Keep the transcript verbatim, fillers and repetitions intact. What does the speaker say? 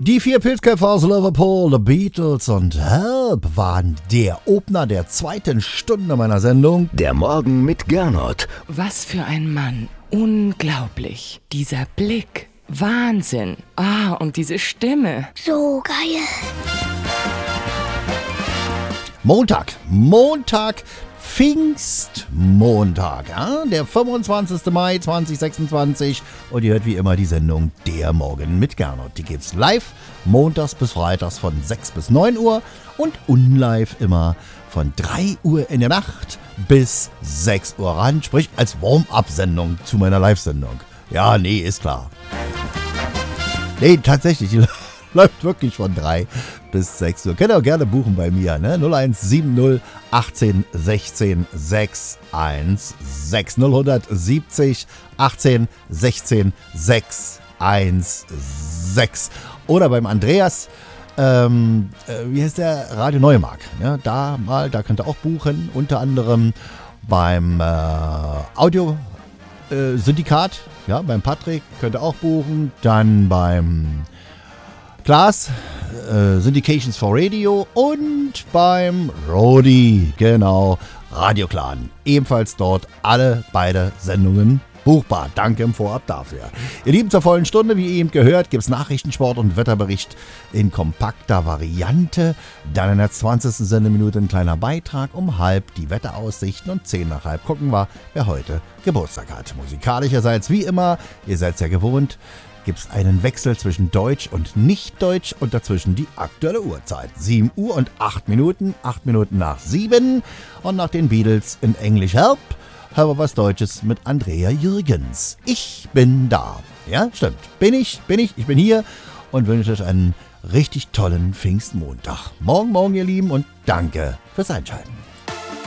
Die vier Pilzköpfe aus Liverpool, The Beatles und Help waren der Opener der zweiten Stunde meiner Sendung. Der Morgen mit Gernot. Was für ein Mann. Unglaublich. Dieser Blick. Wahnsinn. Ah, und diese Stimme. So geil. Montag, Montag, Pfingstmontag, ja? Der fünfundzwanzigster Mai zweitausendsechsundzwanzig und ihr hört wie immer die Sendung Der Morgen mit Gernot. Die gibt's live montags bis freitags von sechs bis neun Uhr und unlive immer von drei Uhr in der Nacht bis sechs Uhr ran, sprich als Warm-up-Sendung zu meiner Live-Sendung. Ja, nee, ist klar. Nee, tatsächlich, die läuft wirklich von drei bis sechs Uhr. Könnt ihr auch gerne buchen bei mir, ne? null eins sieben null achtzehn sechzehn sechs eins sechs null siebzig achtzehn sechzehn sechs eins sechs oder beim Andreas, ähm, äh, wie heißt der? Radio Neumark. Ja, da mal, da könnt ihr auch buchen. Unter anderem beim äh, Audio äh, Syndikat, ja, beim Patrick könnt ihr auch buchen. Dann beim Klaas, äh, Syndications for Radio und beim Rodi, genau, Radio Clan. Ebenfalls dort alle beide Sendungen buchbar. Danke im Vorab dafür. Ihr Lieben, zur vollen Stunde, wie ihr eben gehört, gibt es Nachrichtensport und Wetterbericht in kompakter Variante. Dann in der zwanzigsten Sendeminute ein kleiner Beitrag, um halb die Wetteraussichten und zehn nach halb gucken wir, wer heute Geburtstag hat. Musikalischerseits wie immer, ihr seid es ja gewohnt, gibt es einen Wechsel zwischen Deutsch und Nicht-Deutsch und dazwischen die aktuelle Uhrzeit. sieben Uhr und acht Minuten, acht Minuten nach sieben. Und nach den Beatles in Englisch Help hören wir was Deutsches mit Andrea Jürgens. Ich bin da. Ja, stimmt. Bin ich, bin ich, ich bin hier und wünsche euch einen richtig tollen Pfingstmontag. Morgen, morgen, ihr Lieben, und danke fürs Einschalten.